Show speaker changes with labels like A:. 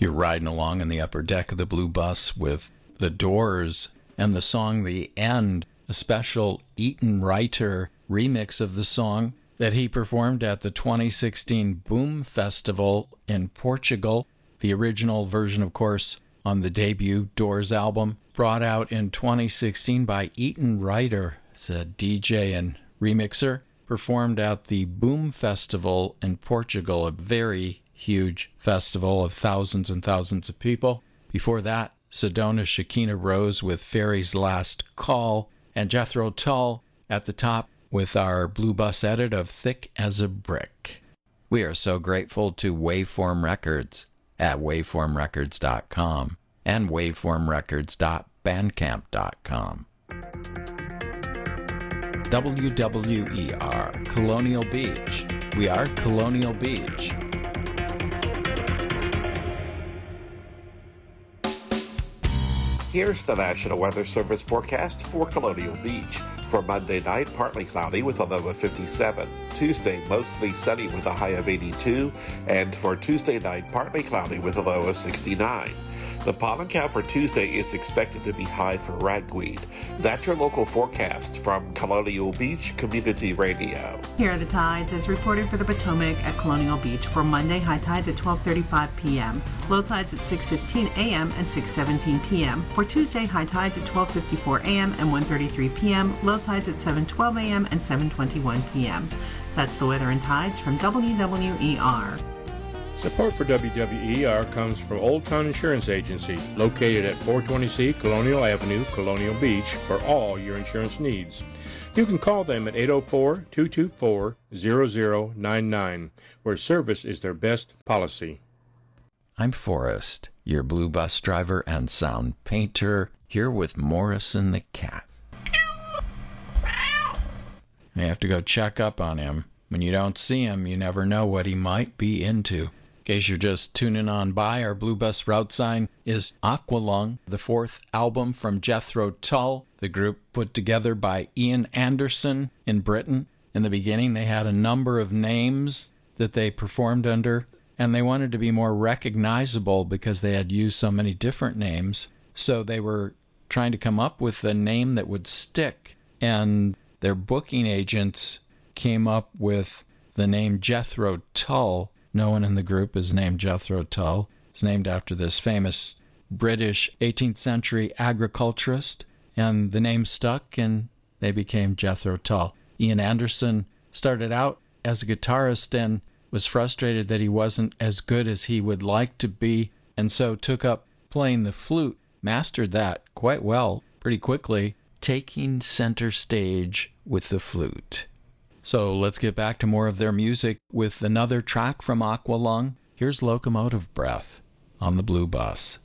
A: You're riding along in the upper deck of the Blue Bus with The Doors and the song The End, a special Eaton Writer remix of the song that he performed at the 2016 Boom Festival in Portugal. The original version, of course, on the debut Doors album, brought out in 2016 by Eaton Writer. It's a DJ and remixer, performed at the Boom Festival in Portugal, a very huge festival of thousands and thousands of people. Before that, Sedona Shekinah Rose with Fairy's Last Call, and Jethro Tull at the top with our Blue Bus edit of Thick as a Brick. We are so grateful to Waveform Records at waveformrecords.com and waveformrecords.bandcamp.com. WWER, Colonial Beach. We are Colonial Beach.
B: Here's the National Weather Service forecast for Colonial Beach. For Monday night, partly cloudy with a low of 57. Tuesday, mostly sunny with a high of 82. And for Tuesday night, partly cloudy with a low of 69. The pollen count for Tuesday is expected to be high for ragweed. That's your local forecast from Colonial Beach Community Radio.
C: Here are the tides as reported for the Potomac at Colonial Beach. For Monday, high tides at 12:35 p.m., low tides at 6:15 a.m. and 6:17 p.m. For Tuesday, high tides at 12:54 a.m. and 1:33 p.m., low tides at 7:12 a.m. and 7:21 p.m. That's the weather and tides from WWER.
D: Support for WWER comes from Old Town Insurance Agency, located at 420C Colonial Avenue, Colonial Beach, for all your insurance needs. You can call them at 804-224-0099, where service is their best policy.
A: I'm Forrest, your Blue Bus driver and sound painter, here with Morrison the cat. You have to go check up on him. When you don't see him, you never know what he might be into. In case you're just tuning on by, our Blue Bus route sign is Aqualung, the fourth album from Jethro Tull, the group put together by Ian Anderson in Britain. In the beginning, they had a number of names that they performed under, and they wanted to be more recognizable because they had used so many different names. So they were trying to come up with a name that would stick, and their booking agents came up with the name Jethro Tull. No one in the group is named Jethro Tull. It's named after this famous British 18th century agriculturist, and the name stuck and they became Jethro Tull. Ian Anderson started out as a guitarist and was frustrated that he wasn't as good as he would like to be, and so took up playing the flute, mastered that quite well pretty quickly, taking center stage with the flute. So let's get back to more of their music with another track from Aqualung. Here's Locomotive Breath on the Blue Bus.